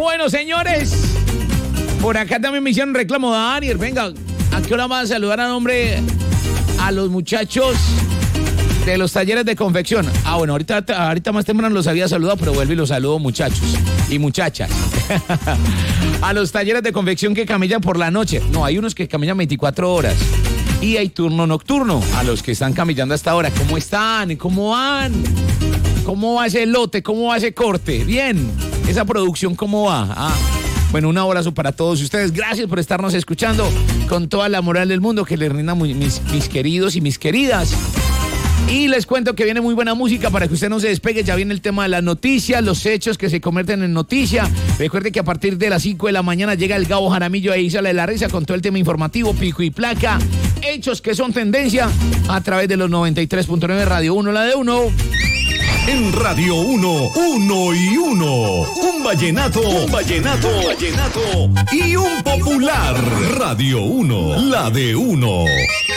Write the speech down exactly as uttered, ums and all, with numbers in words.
Bueno, señores, por acá también me hicieron reclamo de Ariel. Venga, ¿a qué hora van a saludar a nombre a los muchachos de los talleres de confección? Ah, bueno, ahorita, ahorita más temprano los había saludado, pero vuelvo y los saludo, muchachos y muchachas. A los talleres de confección que camellan por la noche. No, hay unos que camellan veinticuatro horas. Y hay turno nocturno. A los que están camellando hasta ahora. ¿Cómo están? ¿Cómo van? ¿Cómo va ese lote? ¿Cómo va ese corte? Bien. ¿Esa producción cómo va? Ah. Bueno, un abrazo para todos ustedes. Gracias por estarnos escuchando con toda la moral del mundo. Que les rinda muy, mis, mis queridos y mis queridas. Y les cuento que viene muy buena música para que usted no se despegue. Ya viene el tema de las noticias, los hechos que se convierten en noticia. Recuerde que a partir de las cinco de la mañana llega el Gabo Jaramillo ahí sale la risa con todo el tema informativo, pico y placa. Hechos que son tendencia a través de los noventa y tres punto nueve Radio uno, la de uno. En Radio uno, uno y uno. Un vallenato, un vallenato, un vallenato y un popular. Radio uno, la de uno.